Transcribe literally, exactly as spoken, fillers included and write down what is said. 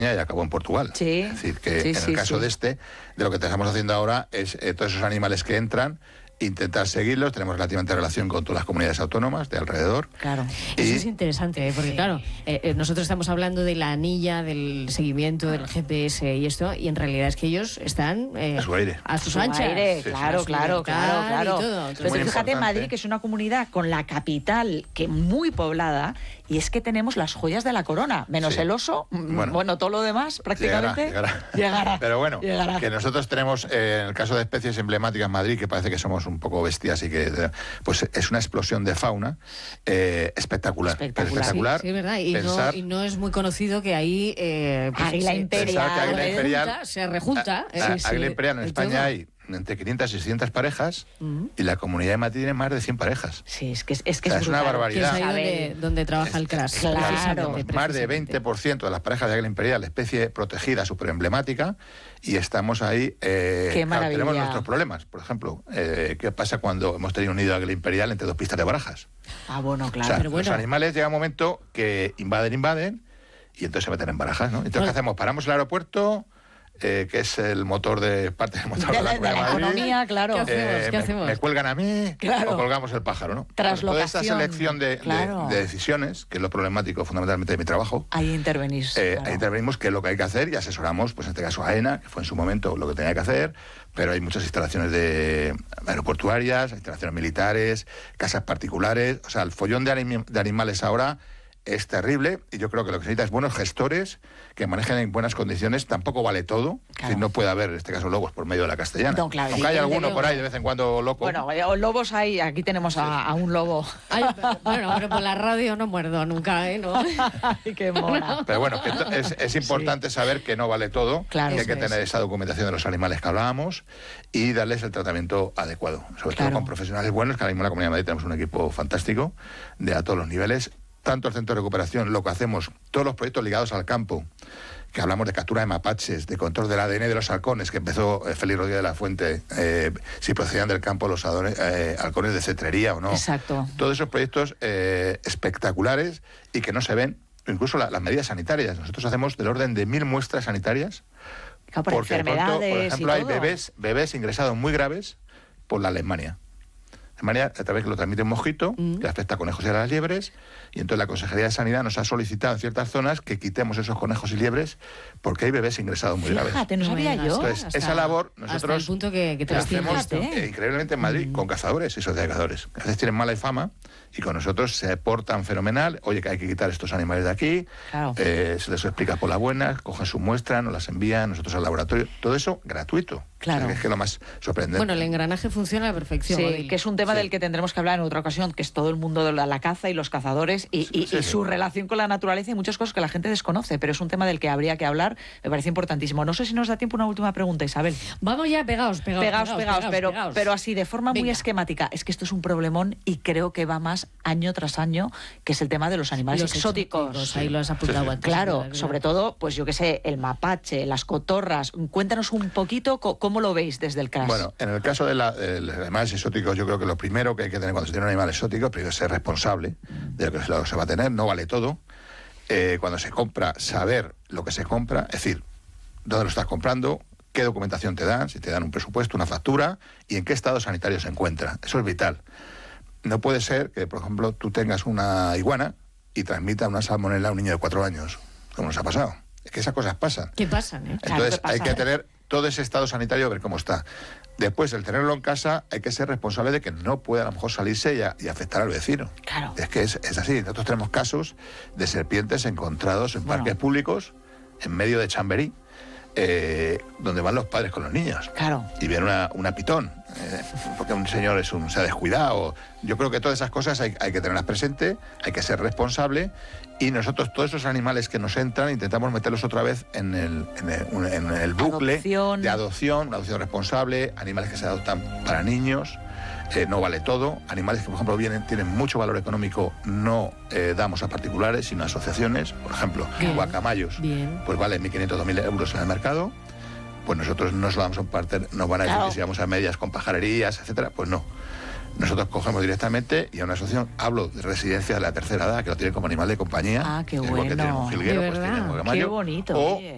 y acabó en Portugal. Sí. Es decir, que sí, en sí, el caso sí. de este, de lo que estamos haciendo ahora es eh, todos esos animales que entran, intentar seguirlos. Tenemos relativamente relación con todas las comunidades autónomas de alrededor. Claro. Eso Y- es interesante, ¿eh? Porque Sí. claro, eh, eh, nosotros estamos hablando de la anilla, del seguimiento, del G P S y esto, y en realidad es que ellos están eh, A su aire. a sus Su anchas. aire, Sí, sí. claro, A su claro, libertad claro, y claro. todo. Pero Muy fíjate, importante. Madrid, que es una comunidad con la capital que muy poblada, y es que tenemos las joyas de la corona, menos Sí. el oso, mm, Bueno. bueno, todo lo demás prácticamente Llegará, llegará. llegará. Pero bueno, Llegará. que nosotros tenemos, eh, en el caso de especies emblemáticas en Madrid, que parece que somos un poco bestias y que eh, pues es una explosión de fauna eh, espectacular. Espectacular. Pero espectacular. Sí, sí, verdad. Y, pensar- no, y no es muy conocido que ahí eh, pues, Águila se- imperial. pensar que Águila se Imperial- rejunta, se rejunta. A- eh, a- sí, Águila sí, Imperial en de España todo. hay entre quinientas y seiscientas parejas Mm. y la Comunidad de Madrid tiene más de cien parejas. Sí, es que es, es, que O sea, es es una brutal. Que es barbaridad. ahí donde, Isabel. donde trabaja el crash. Claro. precisamente, Tenemos más de precisamente. veinte por ciento de las parejas de Águila Imperial, especie protegida, súper emblemática, y estamos ahí. Eh, Qué claro, maravilla. tenemos nuestros problemas. Por ejemplo, eh, ¿qué pasa cuando hemos tenido un nido de Águila Imperial entre dos pistas de barajas? Ah, bueno, O claro. sea, Pero bueno. los animales llega un momento que invaden, invaden, y entonces se meten en barajas, ¿no? Entonces, Bueno. ¿qué hacemos? Paramos el aeropuerto, eh, que es el motor de parte del motor de, de, la, la, de la Comunidad de Madrid. economía, claro. ¿Qué hacemos? Eh, ¿Qué me, hacemos? me cuelgan a mí Claro. o colgamos el pájaro, ¿no? Traslocación. Toda esta selección de, de- Claro. de decisiones, que es lo problemático fundamentalmente de mi trabajo, Ahí intervenís. eh, claro. ahí intervenimos qué es lo que hay que hacer y asesoramos, pues en este caso a AENA, que fue en su momento lo que tenía que hacer, pero hay muchas instalaciones de aeroportuarias, instalaciones militares, casas particulares, o sea, el follón de, anim- de animales ahora es terrible y yo creo que lo que se necesita es buenos gestores que manejen en buenas condiciones. Tampoco vale todo, es Claro. decir, no puede haber en este caso lobos por medio de la castellana. No, claro, Aunque hay alguno evidentemente. por ahí de vez en cuando loco. Bueno, eh, lobos hay, aquí tenemos a, a un lobo. Ay, pero- bueno, pero por la radio no muerdo nunca, ¿eh? ¿No? Ay, qué mona. Pero bueno, que to- es, es importante saber que no vale todo, Claro. que hay que Eso tener es. esa documentación de los animales que hablábamos y darles el tratamiento adecuado, sobre Claro. todo con profesionales buenos, que ahora mismo en la Comunidad de Madrid tenemos un equipo fantástico de a todos los niveles, tanto el centro de recuperación, lo que hacemos, todos los proyectos ligados al campo, que hablamos de captura de mapaches, de control del A D N de los halcones, que empezó eh, Félix Rodríguez de la Fuente, eh, si procedían del campo los adone- eh, halcones de cetrería o no. Exacto. Todos esos proyectos eh, espectaculares y que no se ven, incluso la- las medidas sanitarias. Nosotros hacemos del orden de mil muestras sanitarias, Claro, por porque de pronto, enfermedades por y ejemplo, hay todo. bebés, bebés ingresados muy graves por la leishmania. Leishmania, a través que lo transmite un mosquito, Mm. que afecta a conejos y a las liebres, y entonces la Consejería de Sanidad nos ha solicitado en ciertas zonas que quitemos esos conejos y liebres porque hay bebés ingresados muy graves. Fíjate, no sabía me yo. digas, Entonces, esa labor Hasta nosotros el punto que, que La trasciende hacemos esto. Fíjate. eh, increíblemente en Madrid Mm. con cazadores y sociedades de cazadores. A veces tienen mala fama y con nosotros se portan fenomenal. Oye, que hay que quitar estos animales de aquí. Claro. eh, se les explica por la buena, cogen su muestra, nos las envían nosotros al laboratorio. Todo eso gratuito. Claro. O sea, que es que lo más sorprendente. Bueno, el engranaje funciona a la perfección. Sí, Odil. que es un tema Sí. del que tendremos que hablar en otra ocasión, que es todo el mundo de la, la caza y los cazadores y, y- Sí, y sí. su relación con la naturaleza y muchas cosas que la gente desconoce, pero es un tema del que habría que hablar, me parece importantísimo. No sé si nos da tiempo una última pregunta, Isabel. Vamos ya pegados, pegados. Pegaos, pegaos, pero, pegaos. pero así de forma muy Venga. esquemática. Es que esto es un problemón y creo que va más año tras año, que es el tema de los animales Los exóticos. Ahí lo has apuntado Sí, sí. antes, Claro, ¿verdad? sobre todo, pues yo qué sé, el mapache, las cotorras. Cuéntanos un poquito co- cómo lo veis desde el crash. Bueno, en el caso de, la- de los animales exóticos, yo creo que lo primero que hay que tener cuando se tiene un animal exótico, primero es ser responsable de lo que se, lo que se va a tener, no vale todo. Eh, cuando se compra, saber lo que se compra, es decir, dónde lo estás comprando, qué documentación te dan, si te dan un presupuesto, una factura y en qué estado sanitario se encuentra. Eso es vital. No puede ser que, por ejemplo, tú tengas una iguana y transmita una salmonela a un niño de cuatro años, como nos ha pasado. Es que esas cosas pasan. ¿Qué pasan, eh? Claro Entonces que pasa, hay que ¿eh? tener todo ese estado sanitario, a ver cómo está. Después, el tenerlo en casa, hay que ser responsable de que no pueda a lo mejor salirse y, a- y afectar al vecino. Claro. Es que es, es así. Nosotros tenemos casos de serpientes encontrados en Bueno. parques públicos, en medio de Chamberí, eh, donde van los padres con los niños. Claro. Y viene una, una pitón, eh, porque un señor es un, se ha descuidado. Yo creo que todas esas cosas hay, hay que tenerlas presente, hay que ser responsable y nosotros todos esos animales que nos entran intentamos meterlos otra vez en el, en el, en el bucle Adopción. de adopción, una adopción responsable, animales que se adoptan para niños. Eh, no vale todo. Animales que, por ejemplo, vienen, tienen mucho valor económico, no eh, damos a particulares, sino a asociaciones. Por ejemplo, Bien. guacamayos, Bien. pues vale mil quinientos, dos mil euros en el mercado. Pues nosotros no se lo damos a un parte, nos van a decir Claro. que si vamos a medias con pajarerías, etcétera. Pues no. Nosotros cogemos directamente y a una asociación, hablo de residencia de la tercera edad, que lo tienen como animal de compañía. Ah, qué igual que tienen bueno. un jilguero, De pues tienen verdad. un guacamayo. Qué bonito. O oye.